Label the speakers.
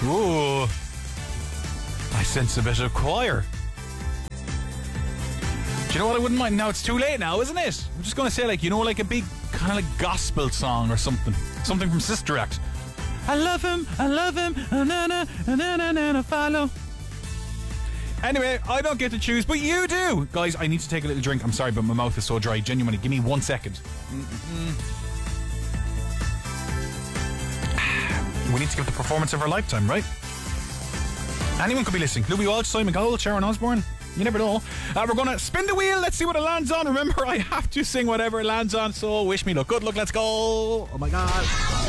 Speaker 1: Ooh. I sense a bit of choir. Do you know what I wouldn't mind? Now it's too late now, isn't it? I'm just going to say, like, you know, like a big kind of like gospel song or something. Something from Sister Act. I love him, na follow. Anyway, I don't get to choose, but you do. Guys, I need to take a little drink. I'm sorry, but my mouth is so dry. Genuinely, give me 1 second. We need to give the performance of our lifetime, right? Anyone could be listening. Louis Walsh, Simon Cowell, Sharon Osbourne. You never know. We're going to spin the wheel. Let's see what it lands on. Remember, I have to sing whatever it lands on, so wish me luck. Good luck. Let's go. Oh, my God.